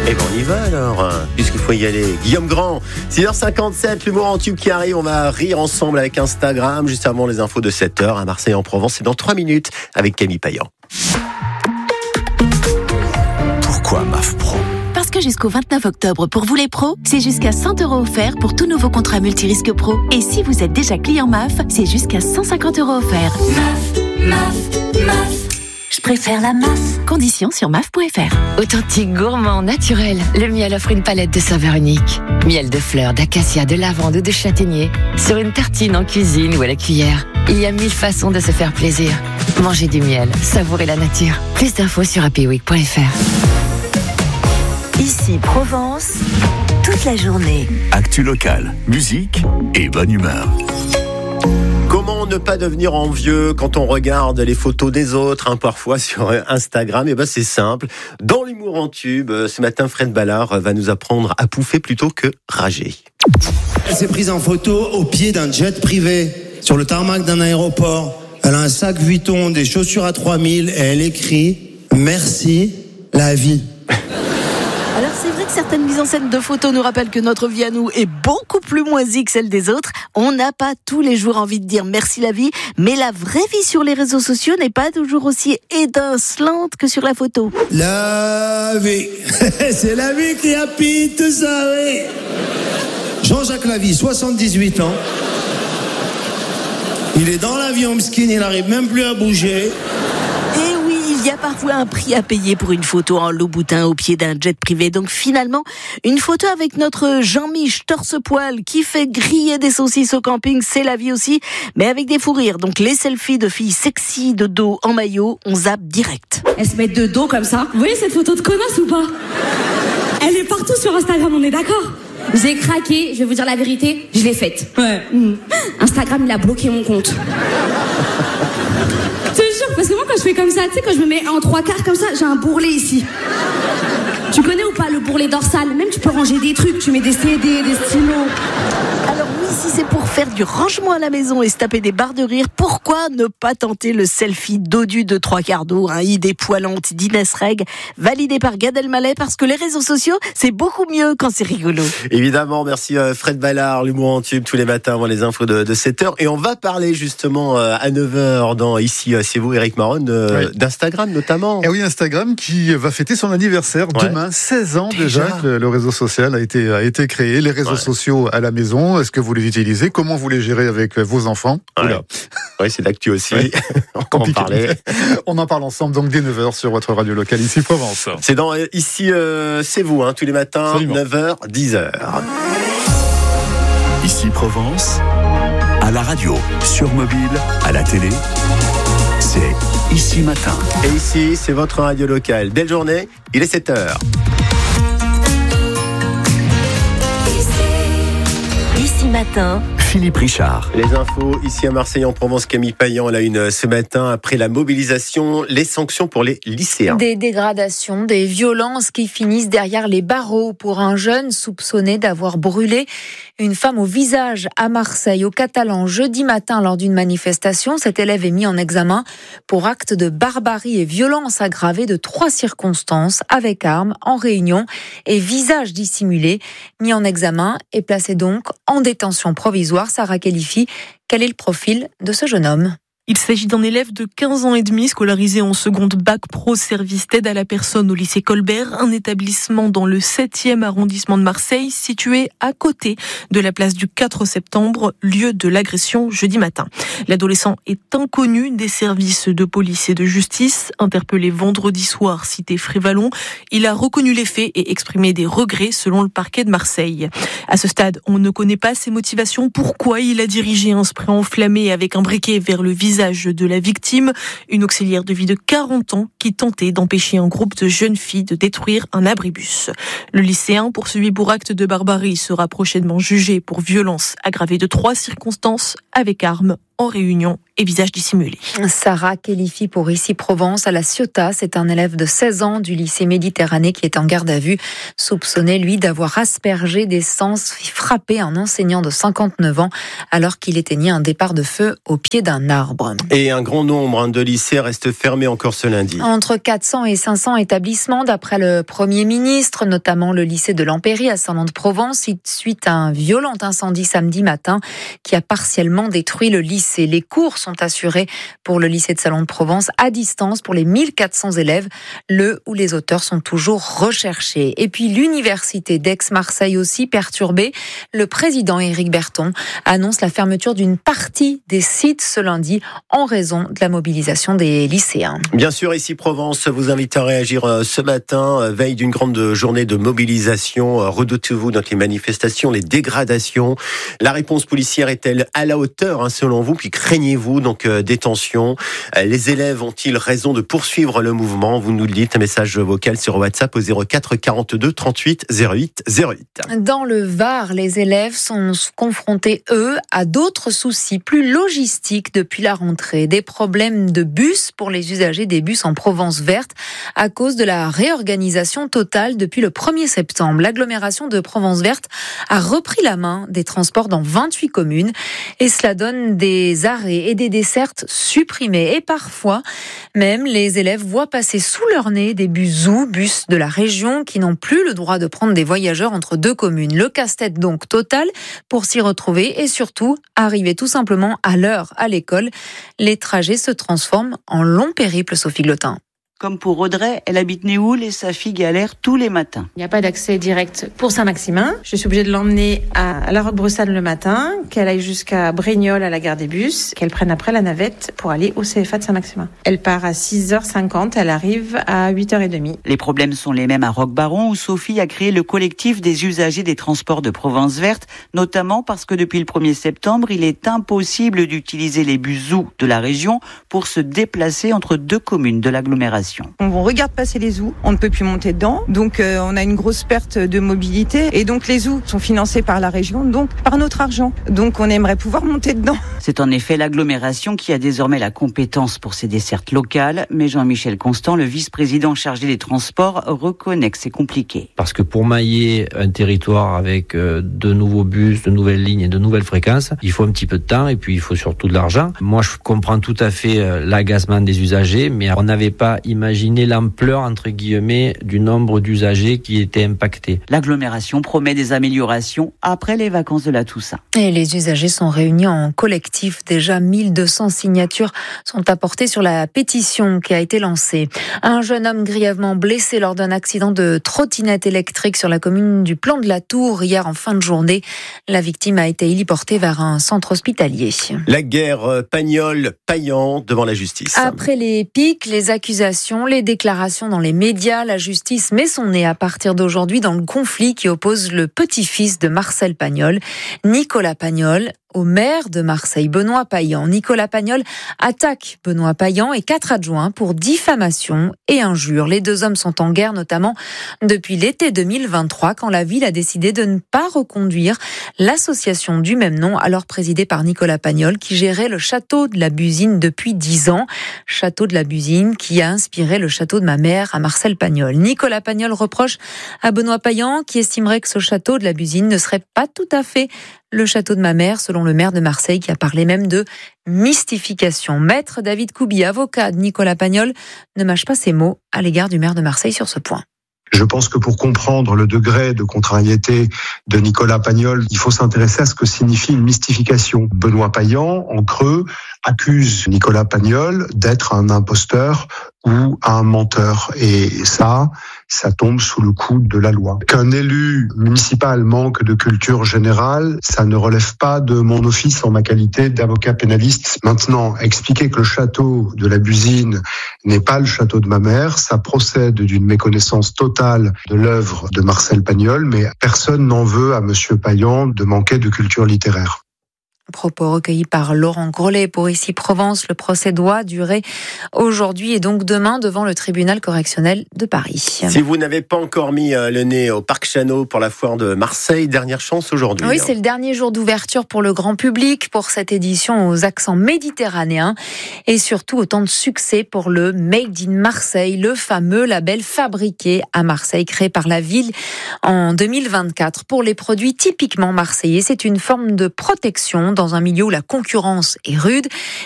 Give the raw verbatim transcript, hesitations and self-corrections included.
Eh ben on y va alors, hein, puisqu'il faut y aller. Guillaume Grand, six heures cinquante-sept, l'humour en tube qui arrive. On va rire ensemble avec Instagram, juste avant les infos de sept heures à Marseille en Provence. C'est dans trois minutes avec Camille Payan. Pourquoi M A F Pro ? Parce que jusqu'au vingt-neuf octobre, pour vous les pros, c'est jusqu'à cent euros offerts pour tous nouveaux contrats multirisques pro. Et si vous êtes déjà client M A F, c'est jusqu'à cent cinquante euros offerts. M A F, M A F, M A F. Je préfère la M A F. Conditions sur M A F point F R. Authentique, gourmand, naturel, le miel offre une palette de saveurs uniques. Miel de fleurs, d'acacia, de lavande ou de châtaignier. Sur une tartine, en cuisine ou à la cuillère. Il y a mille façons de se faire plaisir. Mangez du miel, savourez la nature. Plus d'infos sur happy week point F R. Ici Provence, toute la journée. Actu locale, musique et bonne humeur. Comment ne pas devenir envieux quand on regarde les photos des autres, hein, parfois sur Instagram? Et ben c'est simple. Dans l'humour en tube, ce matin, Fred Ballard va nous apprendre à pouffer plutôt que rager. Elle s'est prise en photo au pied d'un jet privé, sur le tarmac d'un aéroport. Elle a un sac Vuitton, des chaussures à trois mille et elle écrit « Merci, la vie ». Alors c'est vrai que certaines mises en scène de photos nous rappellent que notre vie à nous est beaucoup plus moisie que celle des autres. On n'a pas tous les jours envie de dire merci la vie, mais la vraie vie sur les réseaux sociaux n'est pas toujours aussi étincelante que sur la photo. La vie, c'est la vie qui habite tout ça, oui. Jean-Jacques Lavie, soixante-dix-huit ans. Il est dans l'avion, Mskin, il n'arrive même plus à bouger. Il y a parfois un prix à payer pour une photo en Louboutin au pied d'un jet privé. Donc finalement, une photo avec notre Jean-Mich torse-poil qui fait griller des saucisses au camping, c'est la vie aussi, mais avec des fous rires. Donc les selfies de filles sexy de dos en maillot, on zappe direct. Elles se mettent de dos comme ça. Vous voyez cette photo de connasse ou pas ? Elle est partout sur Instagram, on est d'accord ? J'ai craqué, je vais vous dire la vérité, je l'ai faite. Ouais. Mmh. Instagram, il a bloqué mon compte. Parce que moi quand je fais comme ça, tu sais, quand je me mets en trois quarts comme ça, j'ai un bourrelet ici. Tu connais ou pas le bourrelet dorsal ? Même tu peux ranger des trucs, tu mets des C D, des stylos. Alors oui, si c'est pour faire du rangement à la maison et se taper des barres de rire, pourquoi ne pas tenter le selfie dodu de trois quarts d'eau, hein, idée poilante d'Inès Reg, validé par Gad Elmaleh, parce que les réseaux sociaux, c'est beaucoup mieux quand c'est rigolo. Évidemment, merci Fred Ballard, l'humour en tube tous les matins avant les infos de, de sept heures. Et on va parler justement à neuf heures dans Ici, c'est vous, Eric Maron, euh, oui. d'Instagram notamment. Et oui, Instagram qui va fêter son anniversaire ouais. demain, seize ans déjà, déjà que le réseau social a été, a été créé. Les réseaux ouais. sociaux à la maison, est-ce que vous les utilisez ? Comment vous les gérez avec vos enfants ? ouais. Oui, c'est d'actu aussi. Ouais. on, en parlait. on en parle ensemble donc dès neuf heures sur votre radio locale Ici Provence. C'est dans Ici, euh, c'est vous, hein, tous les matins, Absolument. neuf heures, dix heures. Ici Provence, à la radio, sur mobile, à la télé. C'est Ici Matin. Et ici, c'est votre radio locale. Belle journée, il est sept heures. Ici, ici Matin. Philippe Richard. Les infos ici à Marseille en Provence, Camille Payan à la une ce matin après la mobilisation, les sanctions pour les lycéens. Des dégradations, des violences qui finissent derrière les barreaux pour un jeune soupçonné d'avoir brûlé une femme au visage à Marseille, au Catalan, jeudi matin lors d'une manifestation. Cet élève est mis en examen pour acte de barbarie et violence aggravée de trois circonstances, avec armes, en réunion et visage dissimulé. Mis en examen et placé donc en détention provisoire. Sarah qualifie. Quel est le profil de ce jeune homme ? Il s'agit d'un élève de quinze ans et demi scolarisé en seconde bac pro service d'aide à la personne au lycée Colbert, un établissement dans le septième arrondissement de Marseille, situé à côté de la place du quatre septembre, lieu de l'agression jeudi matin. L'adolescent est inconnu des services de police et de justice. Interpellé vendredi soir, cité Frévalon, il a reconnu les faits et exprimé des regrets selon le parquet de Marseille. À ce stade, on ne connaît pas ses motivations. Pourquoi il a dirigé un spray enflammé avec un briquet vers le visage de la victime, une auxiliaire de vie de quarante ans qui tentait d'empêcher un groupe de jeunes filles de détruire un abribus. Le lycéen, poursuivi pour acte de barbarie, sera prochainement jugé pour violence aggravée de trois circonstances avec arme en réunion et visage dissimulé. Sarah Kélifi pour Ici Provence à La Ciotat. C'est un élève de seize ans du lycée Méditerranée qui est en garde à vue, soupçonné lui d'avoir aspergé d'essence, frappé un enseignant de cinquante-neuf ans alors qu'il éteignait un départ de feu au pied d'un arbre. Et un grand nombre de lycées restent fermés encore ce lundi. Entre quatre cents et cinq cents établissements d'après le Premier ministre, notamment le lycée de l'Empéry à Saint-Lô-de-Provence, suite à un violent incendie samedi matin qui a partiellement détruit le lycée. Les cours sont assurés pour le lycée de Salon-de-Provence à distance pour les mille quatre cents élèves, le où les auteurs sont toujours recherchés. Et puis l'université d'Aix-Marseille aussi perturbée. Le président Éric Berton annonce la fermeture d'une partie des sites ce lundi en raison de la mobilisation des lycéens. Bien sûr, Ici Provence vous invite à réagir ce matin, veille d'une grande journée de mobilisation. Redoutez-vous dans les manifestations, les dégradations? La réponse policière est-elle à la hauteur, hein, selon vous? Puis craignez-vous donc euh, des tensions? euh, Les élèves ont-ils raison de poursuivre le mouvement? Vous nous le dites, un message vocal sur WhatsApp au zéro quatre quarante-deux trente-huit zéro huit zéro huit. Dans le Var, les élèves sont confrontés, eux, à d'autres soucis plus logistiques depuis la rentrée. Des problèmes de bus pour les usagers des bus en Provence verte à cause de la réorganisation totale depuis le premier septembre. L'agglomération de Provence verte a repris la main des transports dans vingt-huit communes et cela donne des arrêts et des dessertes supprimés. Et parfois, même, les élèves voient passer sous leur nez des bus Zou, bus de la région, qui n'ont plus le droit de prendre des voyageurs entre deux communes. Le casse-tête donc total pour s'y retrouver et surtout arriver tout simplement à l'heure à l'école. Les trajets se transforment en longs périples, Sophie Glotin. Comme pour Audrey, elle habite Néoul et sa fille galère tous les matins. Il n'y a pas d'accès direct pour Saint-Maximin. Je suis obligée de l'emmener à la Roque-Bressane le matin, qu'elle aille jusqu'à Brignoles à la gare des bus, qu'elle prenne après la navette pour aller au C F A de Saint-Maximin. Elle part à six heures cinquante, elle arrive à huit heures trente. Les problèmes sont les mêmes à Roquebaron où Sophie a créé le collectif des usagers des transports de Provence verte, notamment parce que depuis le premier septembre, il est impossible d'utiliser les bus Zou de la région pour se déplacer entre deux communes de l'agglomération. On regarde passer les Zou, on ne peut plus monter dedans, donc euh, on a une grosse perte de mobilité et donc les Zou sont financés par la région, donc par notre argent. Donc on aimerait pouvoir monter dedans. C'est en effet l'agglomération qui a désormais la compétence pour ces dessertes locales, mais Jean-Michel Constant, le vice-président chargé des transports, reconnaît que c'est compliqué. Parce que pour mailler un territoire avec euh, de nouveaux bus, de nouvelles lignes et de nouvelles fréquences, il faut un petit peu de temps et puis il faut surtout de l'argent. Moi je comprends tout à fait euh, l'agacement des usagers, mais on n'avait pas imaginé Imaginez l'ampleur, entre guillemets, du nombre d'usagers qui étaient impactés. L'agglomération promet des améliorations après les vacances de la Toussaint. Et les usagers sont réunis en collectif. Déjà mille deux cents signatures sont apportées sur la pétition qui a été lancée. Un jeune homme grièvement blessé lors d'un accident de trottinette électrique sur la commune du Plan de la Tour hier en fin de journée. La victime a été héliportée vers un centre hospitalier. La guerre Pagnol-Payan devant la justice. Après les pics, les accusations, les déclarations dans les médias, la justice met son nez à partir d'aujourd'hui dans le conflit qui oppose le petit-fils de Marcel Pagnol, Nicolas Pagnol, au maire de Marseille, Benoît Payan. Nicolas Pagnol attaque Benoît Payan et quatre adjoints pour diffamation et injure. Les deux hommes sont en guerre, notamment depuis l'été deux mille vingt-trois, quand la ville a décidé de ne pas reconduire l'association du même nom, alors présidée par Nicolas Pagnol, qui gérait le château de la Busine depuis dix ans. Château de la Busine qui a inspiré le château de ma mère à Marcel Pagnol. Nicolas Pagnol reproche à Benoît Payan, qui estimerait que ce château de la Busine ne serait pas tout à fait le château de ma mère, selon le maire de Marseille, qui a parlé même de mystification. Maître David Koubi, avocat de Nicolas Pagnol, ne mâche pas ses mots à l'égard du maire de Marseille sur ce point. Je pense que pour comprendre le degré de contrariété de Nicolas Pagnol, il faut s'intéresser à ce que signifie une mystification. Benoît Payan, en creux, accuse Nicolas Pagnol d'être un imposteur ou un menteur. Et ça, ça tombe sous le coup de la loi. Qu'un élu municipal manque de culture générale, ça ne relève pas de mon office en ma qualité d'avocat pénaliste. Maintenant, expliquer que le château de la Busine n'est pas le château de ma mère, ça procède d'une méconnaissance totale de l'œuvre de Marcel Pagnol, mais personne n'en veut à Monsieur Payan de manquer de culture littéraire. Propos recueillis par Laurent Grellet pour Ici Provence. Le procès doit durer aujourd'hui et donc demain devant le tribunal correctionnel de Paris. Si vous n'avez pas encore mis le nez au Parc Chano pour la foire de Marseille, dernière chance aujourd'hui. Oui, c'est le dernier jour d'ouverture pour le grand public pour cette édition aux accents méditerranéens et surtout autant de succès pour le Made in Marseille, le fameux label fabriqué à Marseille, créé par la ville en deux mille vingt-quatre. Pour les produits typiquement marseillais, c'est une forme de protection dans un milieu où la concurrence est rude.